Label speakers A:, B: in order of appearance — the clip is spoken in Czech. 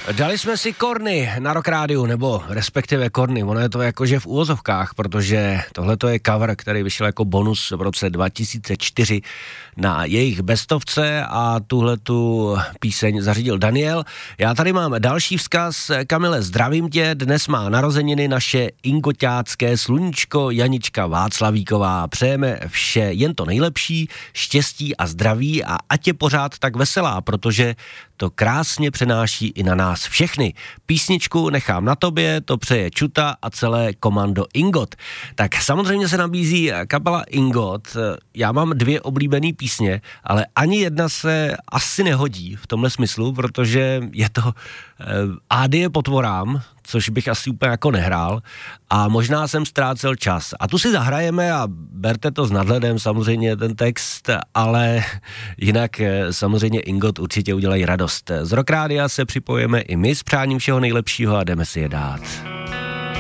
A: Dali jsme si Korny na Rock Rádiu, nebo respektive Korny, ono je to jakože v úvozovkách, protože tohleto je cover, který vyšel jako bonus v roce 2004 na jejich bestovce a tuhletu píseň zařídil Daniel. Já tady mám další vzkaz. Kamile, zdravím tě, dnes má narozeniny naše ingoťácké sluníčko Janička Václavíková. Přejeme vše jen to nejlepší, štěstí a zdraví a ať je pořád tak veselá, protože to krásně přenáší i na nás všechny. Písničku nechám na tobě, to přeje Čuta a celé komando Ingot. Tak samozřejmě se nabízí kapela Ingot. Já mám 2 oblíbené písně, ale ani jedna se asi nehodí v tomhle smyslu, protože je to Ádie potvorám, což bych asi úplně jako nehrál a možná jsem ztrácel čas. A tu si zahrajeme a berte to s nadhledem samozřejmě ten text, ale jinak samozřejmě Ingot určitě udělají radost. Z Rock Rádia se připojíme i my s přáním všeho nejlepšího a jdeme si je dát.